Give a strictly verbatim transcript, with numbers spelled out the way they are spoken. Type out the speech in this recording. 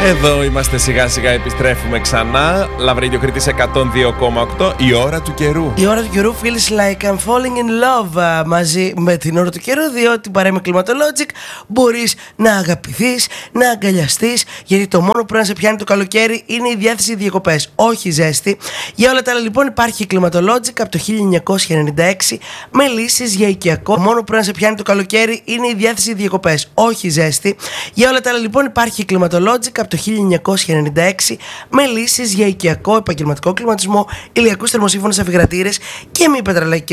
Εδώ είμαστε, σιγά σιγά επιστρέφουμε ξανά. Love Radio Κρήτης εκατόν δύο κόμμα οκτώ. Η ώρα του καιρού. Η ώρα του καιρού feels like I'm falling in love, μαζί με την ώρα του καιρού, διότι παρά με Climatologic μπορείς να αγαπηθείς, να αγκαλιαστείς, γιατί το μόνο που πρέπει να σε πιάνει το καλοκαίρι είναι η διάθεση διακοπές, όχι ζέστη. Για όλα τα άλλα λοιπόν υπάρχει η Climatologic από το χίλια εννιακόσια ενενήντα έξι με λύσεις για οικιακό. Το μόνο που πρέπει να σε πιάνει το καλοκαίρι είναι η διάθεση διακοπές, όχι ζέστη. Για όλα τα άλλα λοιπόν υπάρχει η Climatologic από το χίλια εννιακόσια ενενήντα έξι με λύσεις για οικιακό, επαγγελματικό κλιματισμό, ηλιακούς θερμοσύμφωνους αφιγρατήρες και μη πετρελαϊκές